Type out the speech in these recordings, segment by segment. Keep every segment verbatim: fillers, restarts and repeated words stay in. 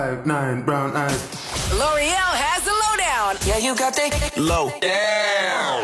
Five, nine, brown eyes. L'Oreal has the lowdown. Yeah, you got that low down.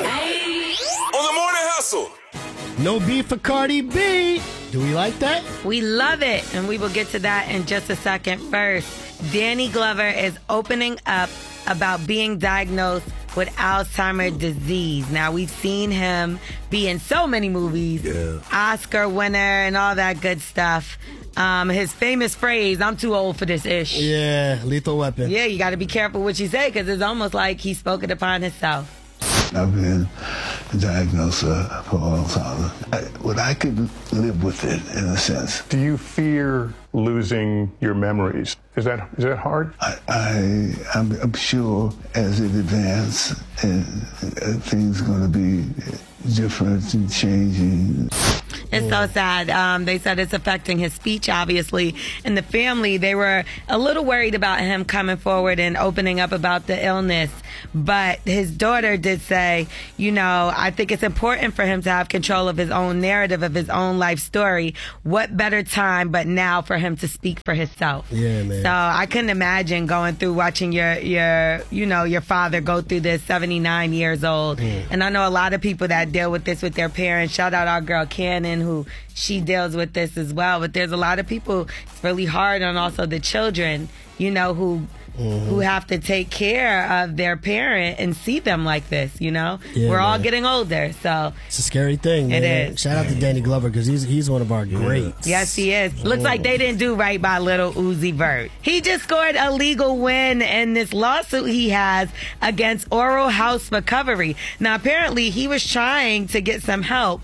On the Morning Hustle. No beef for Cardi B. Do we like that? We love it, and we will get to that in just a second. First, Danny Glover is opening up about being diagnosed with Alzheimer's disease. Now, we've seen him be in so many movies, yeah. Oscar winner and all that good stuff. Um, his famous phrase, "I'm too old for this ish." Yeah, Lethal Weapon. Yeah, you got to be careful what you say, because it's almost like he spoke it upon himself. I've been diagnosed uh, for Alzheimer's. I, well, I could live with it in a sense. Do you fear losing your memories? Is that is that hard? I, I I'm, I'm sure as it advances, and uh, things are going to be different and changing. It's so sad. Um, they said it's affecting his speech, obviously. And the family, they were a little worried about him coming forward and opening up about the illness. But his daughter did say, you know, I think it's important for him to have control of his own narrative, of his own life story. What better time but now for him to speak for himself? Yeah, man. So I couldn't imagine going through watching your, your you know, your father go through this, seventy-nine years old. Mm. And I know a lot of people that deal with this with their parents. Shout out our girl, Cannon, who she deals with this as well. But there's a lot of people, it's really hard on also the children, you know, who mm-hmm. who have to take care of their parent and see them like this, you know? Yeah, We're man. all getting older, so. It's a scary thing, man. It is. Shout out to Danny Glover, because he's, he's one of our yeah. greats. Yes, he is. Looks like they didn't do right by little Uzi Vert. He just scored a legal win in this lawsuit he has against Oral House Recovery. Now, apparently, he was trying to get some help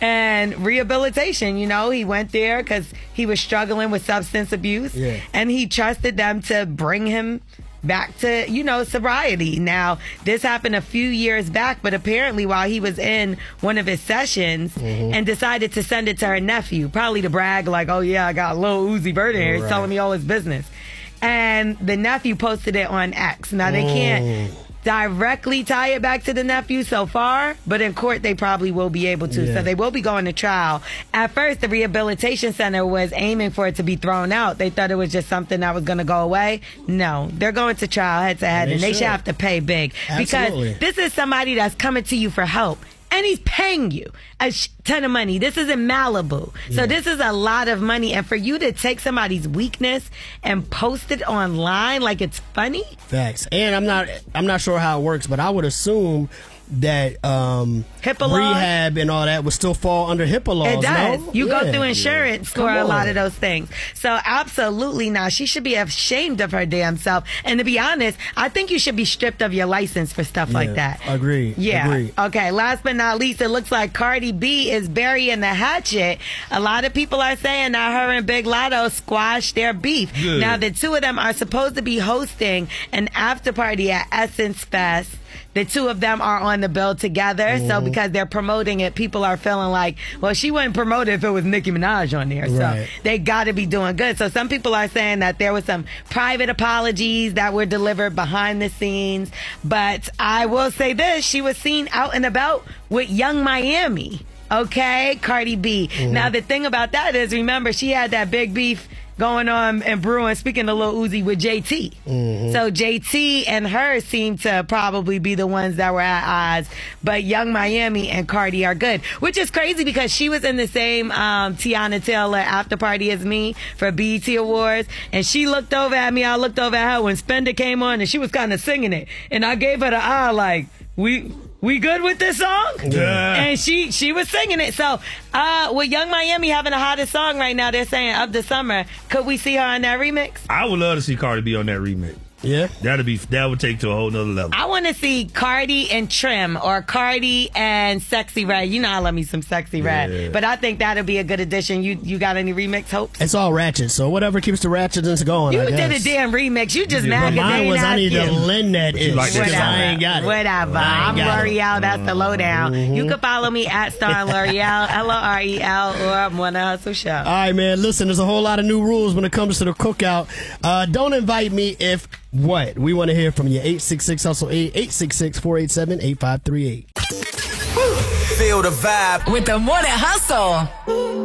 and rehabilitation. You know, he went there because he was struggling with substance abuse, yeah. and he trusted them to bring him back to, you know, sobriety. Now, this happened a few years back, but apparently while he was in one of his sessions mm-hmm. and decided to send it to her nephew, probably to brag like, oh yeah, I got little Uzi Vert in here. He's right. telling me all his business. And the nephew posted it on X. Now, they can't mm. directly tie it back to the nephew so far, but in court they probably will be able to. Yeah. So they will be going to trial. At first, the rehabilitation center was aiming for it to be thrown out. They thought it was just something that was going to go away. No, they're going to trial head to head, and they, and they should. should have to pay big. Absolutely. Because this is somebody that's coming to you for help. And he's paying you a ton of money. This is in Malibu. So yeah. this is a lot of money. And for you to take somebody's weakness and post it online like it's funny? Facts. And I'm not I'm not sure how it works, but I would assume that um, HIPAA laws? rehab and all that would still fall under HIPAA laws. It does. No? You yeah. go through insurance Come for a on. lot of those things. So absolutely not. She should be ashamed of her damn self. And to be honest, I think you should be stripped of your license for stuff yeah. like that. Agreed. Yeah. Agreed. Okay. Last but not least, it looks like Cardi B is burying the hatchet. A lot of people are saying that her and Big Latto squashed their beef. Good. Now, the two of them are supposed to be hosting an after party at Essence Fest. The two of them are on the bill together. Mm-hmm. So because they're promoting it, people are feeling like, well, she wouldn't promote it if it was Nicki Minaj on there. Right. So they got to be doing good. So some people are saying that there was some private apologies that were delivered behind the scenes. But I will say this, she was seen out and about with Young Miami. Okay, Cardi B. Mm-hmm. Now, the thing about that is, remember, she had that big beef going on and brewing, speaking of Lil Uzi, with J T. Mm-hmm. So J T and her seem to probably be the ones that were at odds. But Young Miami and Cardi are good, which is crazy because she was in the same um, Tiana Taylor after party as me for B E T Awards. And she looked over at me. I looked over at her when Spender came on, and she was kind of singing it. And I gave her the eye like, we... We good with this song? Yeah. And she she was singing it. So uh, with Young Miami having the hottest song right now, they're saying of the summer, could we see her on that remix? I would love to see Cardi B on that remix. Yeah. That'd be that would take to a whole nother level. I want to see Cardi and Trim, or Cardi and Sexy Red. You know I love me some Sexy Red. Yeah. But I think that'll be a good addition. You you got any remix hopes? It's all ratchet, so whatever keeps the ratchetness going, You I did guess. a damn remix. You just Yeah, mad But because they mine ain't was I asked need you. to lend that you itch, like that because Whatever. I ain't got it. Whatever. I ain't I'm got it. L'Oreal. That's the lowdown. Mm-hmm. You can follow me at Star L'Oreal, L O R E L, or Morning Hustle Show. All right, man. Listen, there's a whole lot of new rules when it comes to the cookout. Uh, don't invite me if what? We want to hear from you. eight six six hustle eight, eight six six, four eight seven, eight five three eight. Feel the vibe with the Morning Hustle.